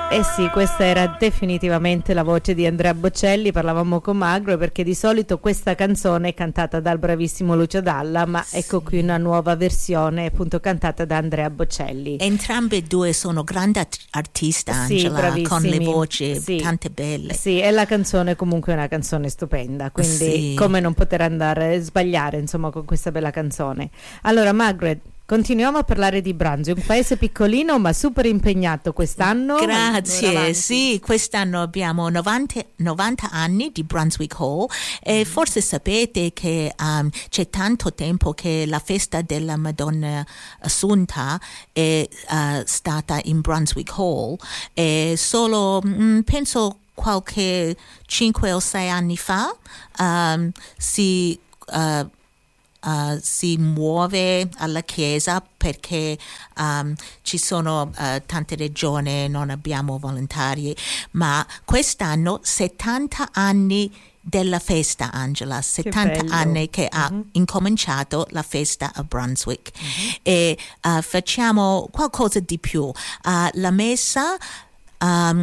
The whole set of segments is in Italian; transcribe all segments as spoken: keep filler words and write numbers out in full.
Eh sì, questa era definitivamente la voce di Andrea Bocelli. Parlavamo con Magro perché di solito questa canzone è cantata dal bravissimo Lucio Dalla, ma sì, ecco qui una nuova versione appunto cantata da Andrea Bocelli. Entrambe e due sono grandi artisti, Angela, sì, con le voci sì, tante belle. Sì, e la canzone comunque è una canzone stupenda, quindi sì, come non poter andare sbagliare insomma con questa bella canzone. Allora Margaret, continuiamo a parlare di Brunswick, un paese piccolino ma super impegnato quest'anno. Grazie, sì, quest'anno abbiamo novanta, novanta anni di Brunswick Hall e forse sapete che um, c'è tanto tempo che la festa della Madonna Assunta è uh, stata in Brunswick Hall e solo, mm, penso qualche cinque o sei anni fa um, si... Uh, Uh, si muove alla chiesa perché um, ci sono uh, tante regioni, non abbiamo volontari, ma quest'anno settanta anni della festa, Angela, settanta anni che ha uh-huh. incominciato la festa a Brunswick uh-huh. e uh, facciamo qualcosa di più. Uh, la messa um,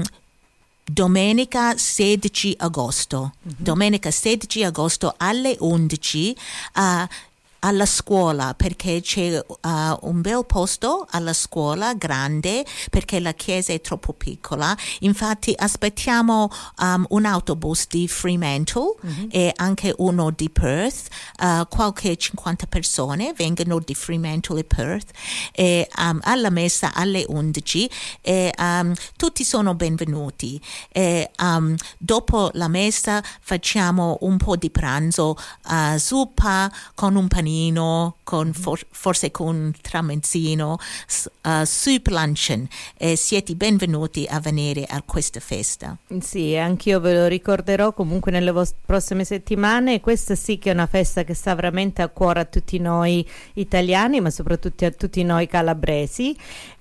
domenica sedici agosto, uh-huh. domenica sedici agosto alle undici uh, alla scuola, perché c'è uh, un bel posto alla scuola grande perché la chiesa è troppo piccola. Infatti aspettiamo um, un autobus di Fremantle uh-huh. e anche uno di Perth, uh, qualche cinquanta persone vengono di Fremantle e Perth e um, alla messa alle undici e um, tutti sono benvenuti e um, dopo la messa facciamo un po' di pranzo, uh, zuppa con un panino, con for- forse con un tramezzino, uh, soup luncheon, e siete benvenuti a venire a questa festa. Sì, anch'io ve lo ricorderò comunque nelle vos- prossime settimane. Questa sì che è una festa che sta veramente a cuore a tutti noi italiani, ma soprattutto a tutti noi calabresi,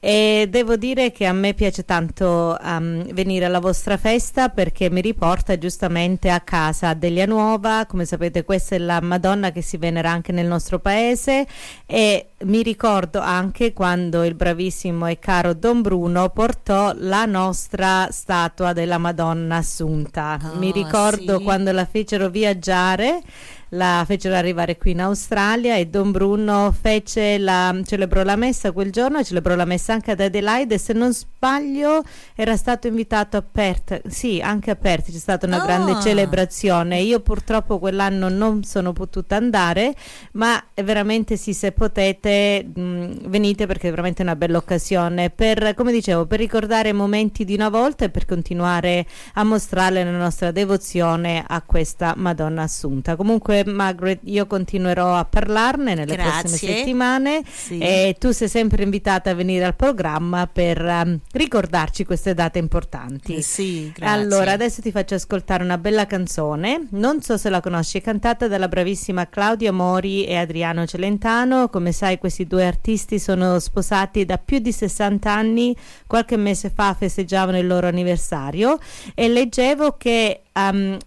e devo dire che a me piace tanto um, venire alla vostra festa perché mi riporta giustamente a casa deglia Nuova. Come sapete, questa è la Madonna che si venera anche nel nostro paese e mi ricordo anche quando il bravissimo e caro Don Bruno portò la nostra statua della Madonna Assunta. Oh, mi ricordo sì, quando la fecero viaggiare, la fecero arrivare qui in Australia e Don Bruno fece la, celebrò la messa quel giorno, celebrò la messa anche ad Adelaide e se non sbaglio era stato invitato a Perth, sì anche a Perth c'è stata una oh. grande celebrazione. Io purtroppo quell'anno non sono potuta andare, ma veramente sì, se potete mh, venite perché è veramente una bella occasione per, come dicevo, per ricordare momenti di una volta e per continuare a mostrare la nostra devozione a questa Madonna Assunta. Comunque Margaret, io continuerò a parlarne nelle Grazie. prossime settimane sì. e tu sei sempre invitata a venire al programma per um, ricordarci queste date importanti. Sì, grazie. Allora adesso ti faccio ascoltare una bella canzone, non so se la conosci, è cantata dalla bravissima Claudia Mori e Adriano Celentano. Come sai questi due artisti sono sposati da più di sessanta anni, qualche mese fa festeggiavano il loro anniversario e leggevo che Um,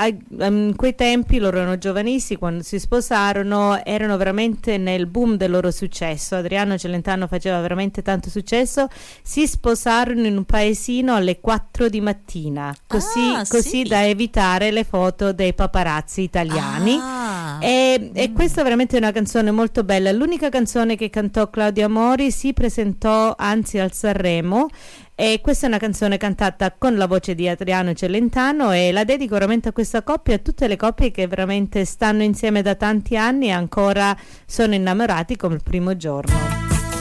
in quei tempi loro erano giovanissimi, quando si sposarono erano veramente nel boom del loro successo. Adriano Celentano faceva veramente tanto successo, si sposarono in un paesino alle quattro di mattina così, ah, così sì. da evitare le foto dei paparazzi italiani ah. e, e questa è veramente una canzone molto bella. L'unica canzone che cantò Claudia Mori si presentò anzi al Sanremo e questa è una canzone cantata con la voce di Adriano Celentano e la dedico veramente a questa coppia e a tutte le coppie che veramente stanno insieme da tanti anni e ancora sono innamorati come il primo giorno.